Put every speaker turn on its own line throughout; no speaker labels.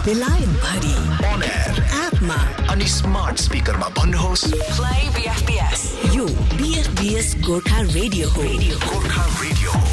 बेलायत भरि
On air
एपमा
अनि स्मार्ट स्पिकरमा भन्नुहोस्
Play BFBS. यो BFBS गोर्खा रेडियो हो.
गोर्खा रेडियो हो।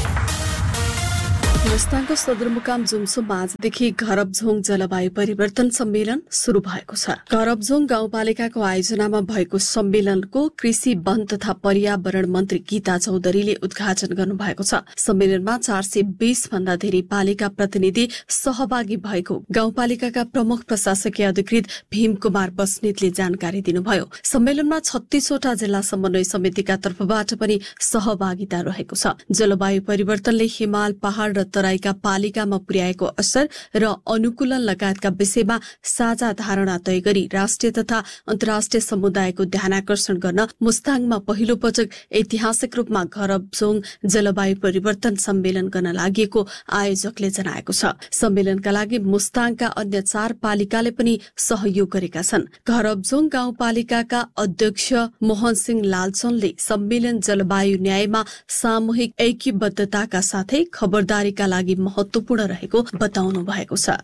मुस्ताङको सदरमुकाम जुम्सुमा आजदेखि घरबझोङ जलवायु परिवर्तन सम्मेलन शुरू भएको छ। घरबझोङ गाउँपालिकाको आयोजनामा भएको सम्मेलनको कृषि वन तथा पर्यावरण मन्त्री गीता चौधरीले उद्घाटन गर्नुभएको छ। सम्मेलनमा 420 भन्दा धेरै पालिका प्रतिनिधि सहभागी भएको गाउँपालिकाका प्रमुख प्रशासकीय अधिकृत भीम कुमार बस्नेतले जानकारी दिनुभयो। सम्मेलनमा 36 वटा जिल्ला समन्वय समितिका तर्फबाट पनि सहभागिता रहेको छ। जलवायु परिवर्तनले हिमाल, पहाड़ र तराईका पालिकामा पुर्याएको असर र अनुकूलन लगायतका विषयमा साझा धारणा तय गरी राष्ट्रिय तथा अन्तर्राष्ट्रिय समुदायको ध्यानाकर्षण गर्न मुस्ताङमा पहिलो पटक ऐतिहासिक रूपमा घरबझोङ जलवायु परिवर्तन सम्मेलन गर्न लागि आयोजकले जनाएको छ। सम्मेलनका लागि मुस्ताङका अन्य 4 पालिकाले पनि सहयोग गरेका छन्। घरबझोङ गाउँपालिकाका अध्यक्ष मोहन सिंह लालचनले सम्मेलन जलवायु न्यायमा सामूहिक ऐक्यबद्धताका साथै खबरदारीका लागि महत्वपूर्ण रहेको बताउनु भएको छ।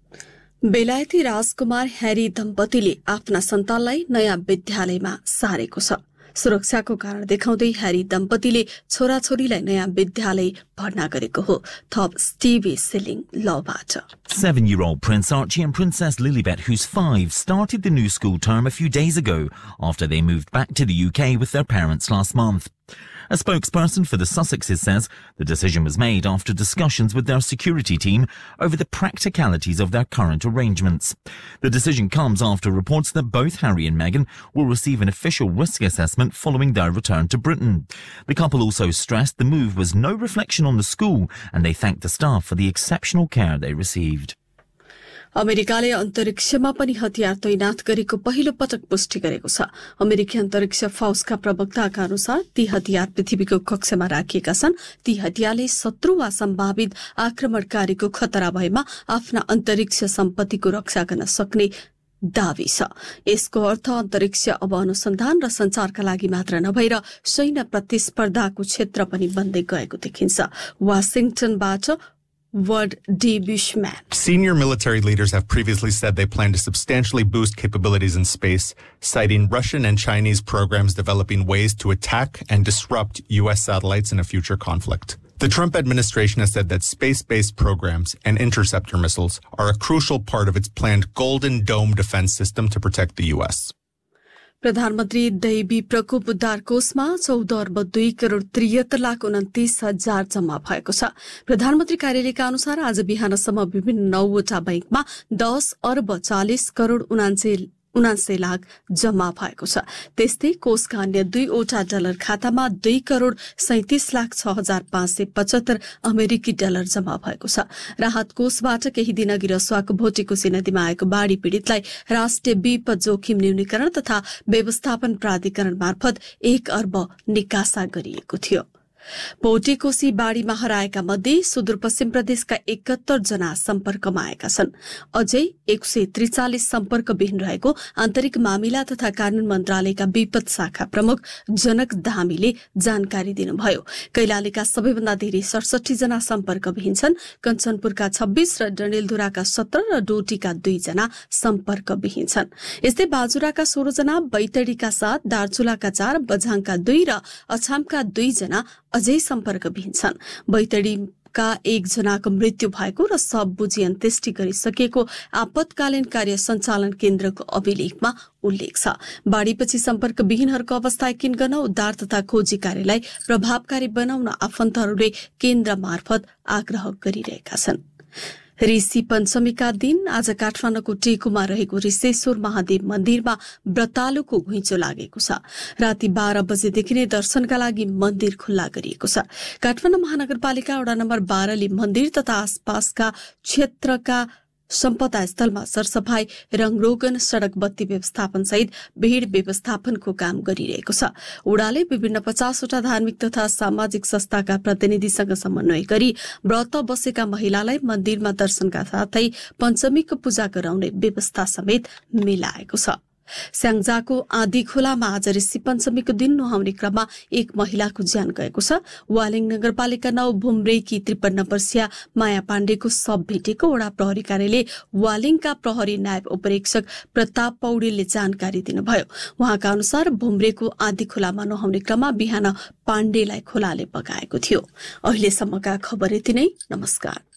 बेलायती राजकुमार ह्यारी दम्पतिले आफ्ना सन्तानलाई नयाँ विद्यालयमा सारेको छ। सुरक्षाको कारण देखाउँदै ह्यारी दम्पतिले छोराछोरीलाई नयाँ विद्यालय भर्ना गरेको हो। थप Stevie ceiling लबाट।
7-year-old Prince Archie and Princess Lilibet, who's 5, started the new school term a few days ago after they moved back to the UK with their parents last month. A spokesperson for the Sussexes says the decision was made after discussions with their security team over the practicalities of their current arrangements. The decision comes after reports that both Harry and Meghan will receive an official risk assessment following their return to Britain. The couple also stressed the move was no reflection on the school, and they thanked the staff for the exceptional care they received.
अमेरिकाले अन्तरिक्षमा पनि हतियार तैनात गरेको पहिलो पटक पुष्टि गरेको छ। अमेरिकी अन्तरिक्ष फौजका प्रवक्ताका अनुसार ती हतियार पृथ्वीको कक्षमा राखिएका छन्। ती हतियारले शत्रु वा सम्भावित आक्रमणकारीको खतरा भएमा आफ्ना अन्तरिक्ष सम्पत्तिको रक्षा गर्न सक्ने दावी छ। यसको अर्थ अन्तरिक्ष अब अनुसन्धान र सञ्चारका लागि मात्र नभएर सैन्य प्रतिस्पर्धाको क्षेत्र पनि बन्दै गएको देखिन्छ। वाशिंगटनबाट Ward D. Bushman.
Senior military leaders have previously said they plan to substantially boost capabilities in space, citing Russian and Chinese programs developing ways to attack and disrupt U.S. satellites in a future conflict. The Trump administration has said that space-based programs and interceptor missiles are a crucial part of its planned Golden Dome defense system to protect the U.S.
प्रधानमन्त्री दैवी प्रकोप उद्धार कोषमा 14 अर्ब 2 करोड 73 लाख 29 हजार जम्मा भएको छ। प्रधानमन्त्री कार्यालयका अनुसार आज बिहानसम्म विभिन्न 9 वटा बैंकमा 10 अर्ब 40 करोड 79 लाख जम्मा भएको छ। त्यस्तै कोषका अन्य 2 वटा डलर खातामा 2 करोड 37 लाख 6 हजार 575 अमेरिकी डलर जम्मा भएको छ। राहत कोषबाट केही दिन अघि रसुवाको भोटेकोसी नदीमा आएको बाढ़ी पीड़ितलाई राष्ट्रिय विपद जोखिम न्यूनीकरण तथा व्यवस्थापन प्राधिकरण मार्फत 1 अर्ब निकासा गरिएको थियो। भोटेकोसी बाढ़ीमा हराएका मध्ये सुदूरपश्चिम प्रदेशका 71 जना सम्पर्कमा आएका छन्। अझै 143 सम्पर्कविहीन रहेको आन्तरिक मामिला तथा कानून मन्त्रालयका विपद शाखा प्रमुख जनक धामीले जानकारी दिनुभयो। कैलालीका सबैभन्दा धेरै 67 जना सम्पर्कविहीन छन्। कञ्चनपुरका 26 र डडेलधुराका 17 र डोटीका 2 जना सम्पर्कविहीन छन्। यस्तै बाजुराका 16 जना, बैतडीका 7, दार्चुलाका 4, बझाङका 2 र अछामका 2 जना अझै सम्पर्कविहीन छन्। बैतडीका 1 जनाको मृत्यु भएको र शव बुझी अन्त्येष्टि गरिसकेको आपतकालीन कार्य सञ्चालन केन्द्रको अभिलेखमा उल्लेख छ। बाढ़ीपछि सम्पर्कविहीनहरूको अवस्था यकिन गर्न उद्धार तथा खोजी कार्यलाई प्रभावकारी बनाउन आफन्तहरूले केन्द्र मार्फत आग्रह गरिरहेका छन्। ऋषि पञ्चमीका दिन आज काठमाडौँको टेकुमा रहेको ऋषेश्वर महादेव मन्दिरमा व्रतालुको घुइँचो लागेको छ। राति 12 बजेदेखि नै दर्शनका लागि मन्दिर खुल्ला गरिएको छ। काठमाडौँ महानगरपालिका वडा नम्बर 12 ले मन्दिर तथा आसपासका क्षेत्रका सम्पदा स्थलमा सरसफाई, रंगरोगन, सड़क बत्ती व्यवस्थापन सहित भीड़ व्यवस्थापनको काम गरिरहेको छ। वडाले विभिन्न 50 वटा धार्मिक तथा सामाजिक संस्थाका प्रतिनिधिसँग समन्वय गरी व्रत बसेका महिलालाई मन्दिरमा दर्शनका साथै पञ्चमीको पूजा गराउने व्यवस्था समेत मिलाएको छ। स्याङ्जाको आँधी खोलामा आज ऋषि पञ्चमीको दिन नुहाउने क्रममा एक महिलाको ज्यान गएको छ। वालिङ नगरपालिका 9 भुम्रेकी 53 वर्षीय माया पाण्डेको शव भेटेको वडा प्रहरी कार्यालय वालिङका प्रहरी नायब उपरीक्षक प्रताप पौडेलले जानकारी दिनुभयो। उहाँका अनुसार भुम्रेको आँधी खोलामा नुहाउने क्रममा बिहान पाण्डेलाई खोलाले बगाएको थियो। अहिलेसम्मका खबर यति नै। नमस्कार।